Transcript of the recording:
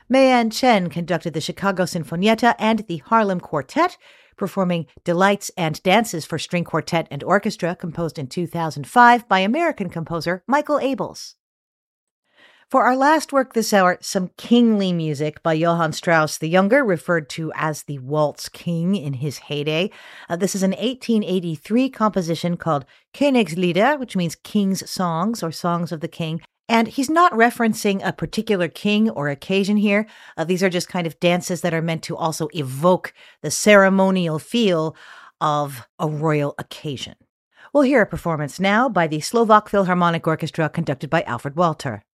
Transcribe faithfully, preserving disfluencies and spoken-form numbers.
Mei-An Chen conducted the Chicago Sinfonietta and the Harlem Quartet, performing Delights and Dances for String Quartet and Orchestra, composed in two thousand five by American composer Michael Abels. For our last work this hour, some kingly music by Johann Strauss the Younger, referred to as the Waltz King in his heyday. Uh, this is an eighteen eighty-three composition called Königslieder, which means King's Songs or Songs of the King. And he's not referencing a particular king or occasion here. Uh, these are just kind of dances that are meant to also evoke the ceremonial feel of a royal occasion. We'll hear a performance now by the Slovak Philharmonic Orchestra, conducted by Alfred Walter.